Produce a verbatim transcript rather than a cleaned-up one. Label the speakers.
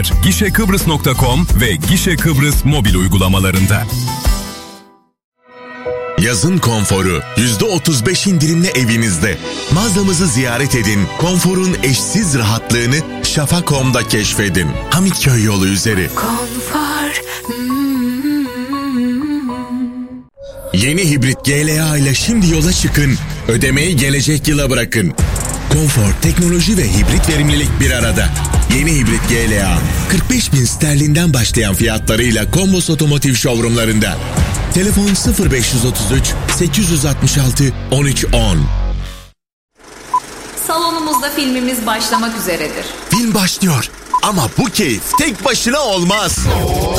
Speaker 1: gişe kıbrıs nokta com ve Gişe Kıbrıs mobil uygulamalarında.
Speaker 2: Yazın konforu yüzde otuz beş indirimli evinizde. Mağazamızı ziyaret edin. Konforun eşsiz rahatlığını şafak nokta com'da keşfedin. Hamitköy yolu üzeri.
Speaker 3: Konfor.
Speaker 2: Yeni hibrit G L A ile şimdi yola çıkın. Ödemeyi gelecek yıla bırakın. Konfor, teknoloji ve hibrit verimlilik bir arada. Yeni hibrit G L A kırk beş bin sterlinden başlayan fiyatlarıyla Kombos Otomotiv showroomlarında. Telefon sıfır beş otuz üç sekiz altı altı on üç on.
Speaker 4: Salonumuzda filmimiz başlamak üzeredir.
Speaker 2: Film başlıyor ama bu keyif tek başına olmaz.